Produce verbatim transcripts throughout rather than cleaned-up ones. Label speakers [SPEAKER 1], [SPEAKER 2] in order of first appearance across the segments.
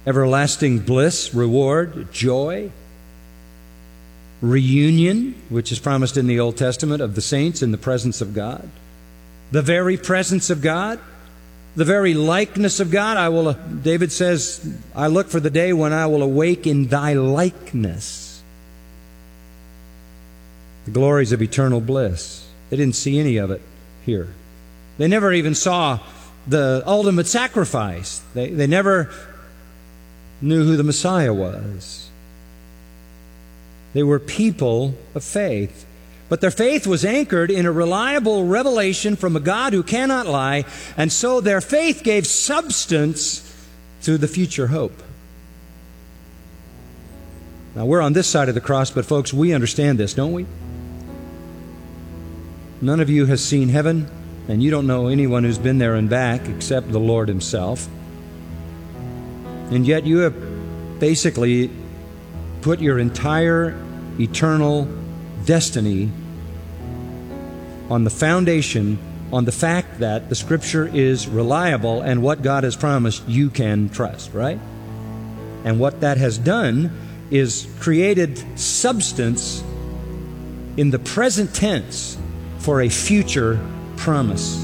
[SPEAKER 1] everlasting bliss, reward, joy, reunion, which is promised in the Old Testament of the saints in the presence of God, the very presence of God, the very likeness of God. I will, David says, I look for the day when I will awake in thy likeness. The glories of eternal bliss. They didn't see any of it here. They never even saw the ultimate sacrifice. They, they never knew who the Messiah was. They were people of faith. But their faith was anchored in a reliable revelation from a God who cannot lie, and so their faith gave substance to the future hope. Now, we're on this side of the cross, but folks, we understand this, don't we? None of you has seen heaven, and you don't know anyone who's been there and back except the Lord Himself. And yet you have basically put your entire eternal destiny on the foundation, on the fact that the Scripture is reliable and what God has promised you can trust, right? And what that has done is created substance in the present tense for a future promise.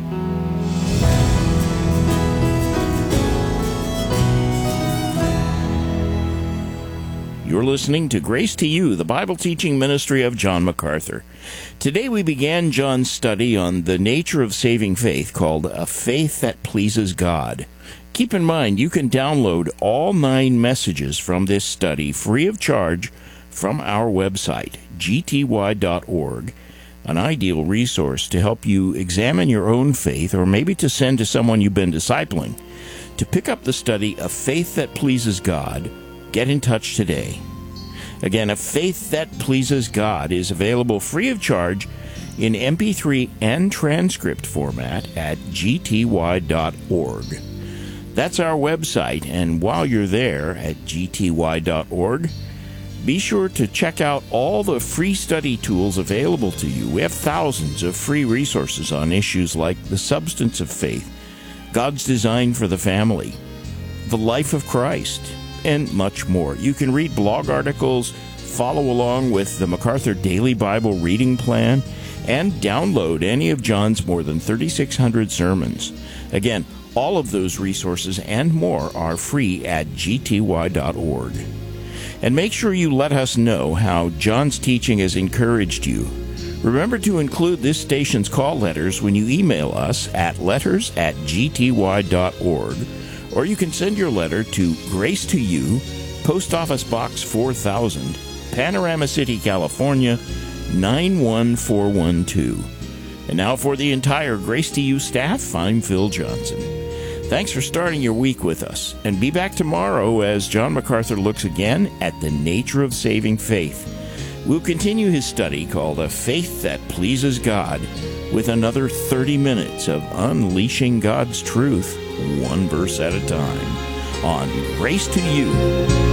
[SPEAKER 2] You're listening to Grace to You, the Bible teaching ministry of John MacArthur. Today we began John's study on the nature of saving faith, called A Faith That Pleases God. Keep in mind, you can download all nine messages from this study free of charge from our website, g t y dot org, an ideal resource to help you examine your own faith, or maybe to send to someone you've been discipling. To pick up the study, A Faith That Pleases God, get in touch today. Again, A Faith That Pleases God is available free of charge in M P three and transcript format at g t y dot org. That's our website, and while you're there at g t y dot org, be sure to check out all the free study tools available to you. We have thousands of free resources on issues like the substance of faith, God's design for the family, the life of Christ, and much more. You can read blog articles, follow along with the MacArthur Daily Bible Reading Plan, and download any of John's more than thirty-six hundred sermons. Again, all of those resources and more are free at g t y dot org. And make sure you let us know how John's teaching has encouraged you. Remember to include this station's call letters when you email us at letters at g t y dot org. Or you can send your letter to Grace to You, Post Office Box four thousand, Panorama City, California, nine one four one two. And now for the entire Grace to You staff, I'm Phil Johnson. Thanks for starting your week with us, and be back tomorrow as John MacArthur looks again at the nature of saving faith. We'll continue his study called A Faith That Pleases God with another thirty minutes of unleashing God's truth, one verse at a time, on Grace to You.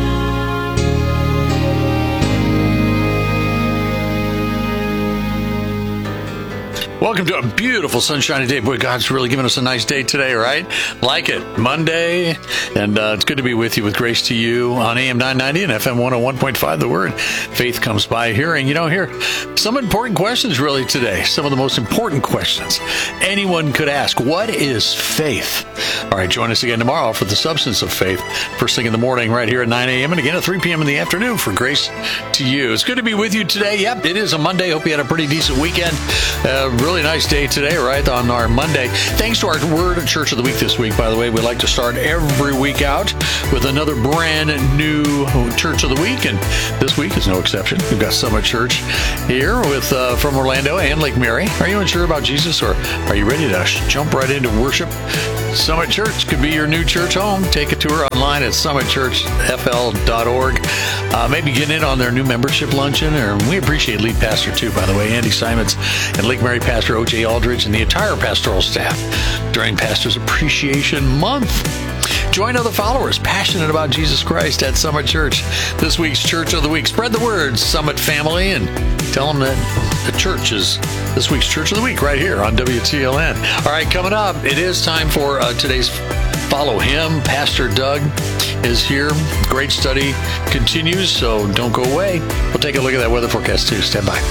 [SPEAKER 3] Welcome to a beautiful sunshiny day. Boy, God's really given us a nice day today, right? Like it. Monday. And uh, it's good to be with you with Grace to You on A M nine ninety and F M one oh one point five. The Word. Faith comes by hearing. You know, here, some important questions really today. Some of the most important questions anyone could ask. What is faith? All right, join us again tomorrow for the substance of faith. First thing in the morning right here at nine a.m. and again at three p.m. in the afternoon for Grace to You. It's good to be with you today. Yep, it is a Monday. Hope you had a pretty decent weekend. Uh, really nice day today, right, on our Monday. Thanks to our Word Church of the Week this week, by the way. We like to start every week out with another brand new Church of the Week, and this week is no exception. We've got Summit Church here with uh, from Orlando and Lake Mary. Are you unsure about Jesus, or are you ready to jump right into worship? Summit Church could be your new church home. Take a tour online at summit church f l dot org. Uh, maybe get in on their new membership luncheon. Or we appreciate lead pastor, too, by the way, Andy Simons, and Lake Mary Pastor O J Aldridge, and the entire pastoral staff during Pastor's Appreciation Month. Join other followers passionate about Jesus Christ at Summit Church. This week's Church of the Week. Spread the word, Summit family, and tell them that the church is this week's Church of the Week right here on W T L N. All right, coming up, it is time for uh, today's follow him. Pastor Doug is here. Great study continues, so don't go away. We'll take a look at that weather forecast too. Stand by.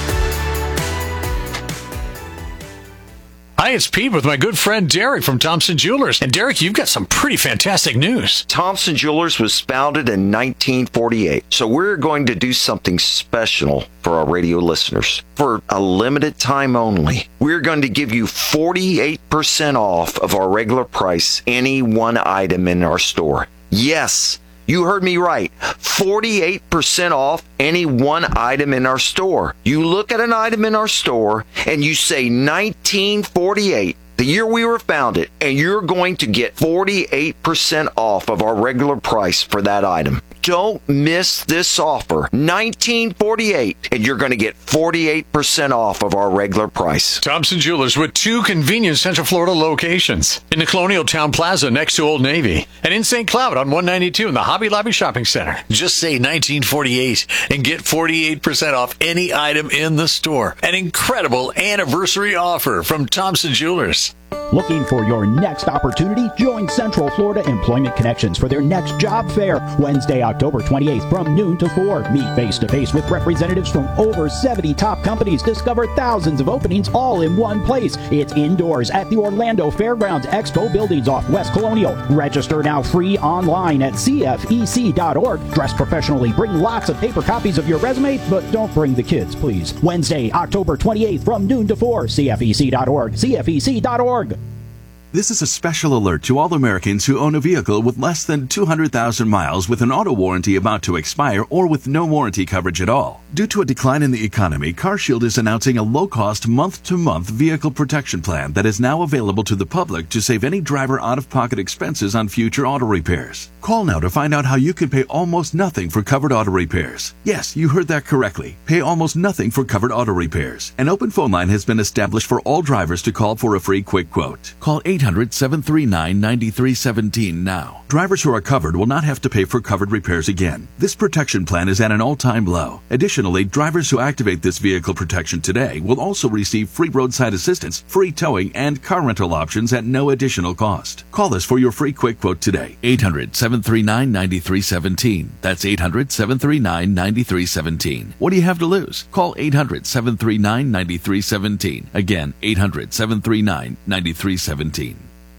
[SPEAKER 3] Hi, it's Pete with my good friend Derek from Thompson Jewelers. And Derek, you've got some pretty fantastic news.
[SPEAKER 4] Thompson Jewelers was founded in nineteen forty-eight. So we're going to do something special for our radio listeners. For a limited time only, we're going to give you forty-eight percent off of our regular price, any one item in our store. Yes, you heard me right. forty-eight percent off any one item in our store. You look at an item in our store and you say nineteen forty-eight, the year we were founded, and you're going to get forty-eight percent off of our regular price for that item. Don't miss this offer. nineteen forty-eight, and you're going to get forty-eight percent off of our regular price.
[SPEAKER 3] Thompson Jewelers with two convenient Central Florida locations. In the Colonial Town Plaza next to Old Navy, and in Saint Cloud on one ninety-two in the Hobby Lobby Shopping Center. Just say nineteen forty-eight and get forty-eight percent off any item in the store. An incredible anniversary offer from Thompson Jewelers.
[SPEAKER 5] Looking for your next opportunity? Join Central Florida Employment Connections for their next job fair, Wednesday, October twenty-eighth from noon to four. Meet face-to-face with representatives from over seventy top companies. Discover thousands of openings all in one place. It's indoors at the Orlando Fairgrounds Expo Buildings off West Colonial. Register now free online at C F E C dot org. Dress professionally. Bring lots of paper copies of your resume, but don't bring the kids, please. Wednesday, October twenty-eighth from noon to four. C F E C dot org. C F E C dot org.
[SPEAKER 6] This is a special alert to all Americans who own a vehicle with less than two hundred thousand miles with an auto warranty about to expire or with no warranty coverage at all. Due to a decline in the economy, CarShield is announcing a low-cost month-to-month vehicle protection plan that is now available to the public to save any driver out-of-pocket expenses on future auto repairs. Call now to find out how you can pay almost nothing for covered auto repairs. Yes, you heard that correctly. Pay almost nothing for covered auto repairs. An open phone line has been established for all drivers to call for a free quick quote. Call eight hundred, seven three nine, nine three one seven now. Drivers who are covered will not have to pay for covered repairs again. This protection plan is at an all-time low. Additionally, drivers who activate this vehicle protection today will also receive free roadside assistance, free towing, and car rental options at no additional cost. Call us for your free quick quote today. eight hundred, seven three nine, nine three one seven. That's eight hundred, seven three nine, nine three one seven. What do you have to lose? Call eight hundred, seven three nine, nine three one seven. Again, eight hundred, seven three nine, nine three one seven.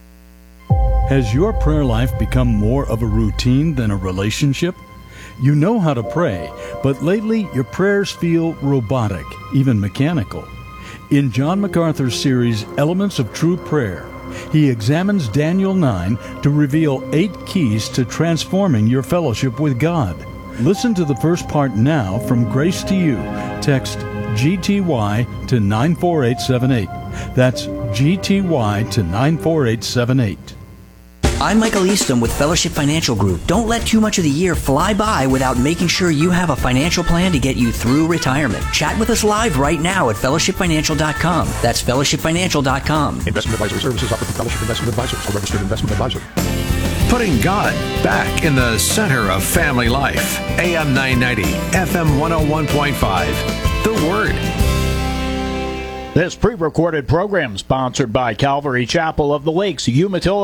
[SPEAKER 7] Has your prayer life become more of a routine than a relationship? You know how to pray, but lately your prayers feel robotic, even mechanical. In John MacArthur's series, Elements of True Prayer, he examines Daniel nine to reveal eight keys to transforming your fellowship with God. Listen to the first part now from Grace to You. Text G T Y to nine four eight seven eight. That's G T Y to nine four eight seven eight.
[SPEAKER 8] I'm Michael Easton with Fellowship Financial Group. Don't let too much of the year fly by without making sure you have a financial plan to get you through retirement. Chat with us live right now at fellowship financial dot com. That's fellowship financial dot com.
[SPEAKER 9] Investment advisory services offered through Fellowship Investment Advisors, a registered investment advisor.
[SPEAKER 10] Putting God back in the center of family life. A M nine ninety, F M one oh one point five. The Word.
[SPEAKER 5] This pre-recorded program sponsored by Calvary Chapel of the Lakes, Umatilla.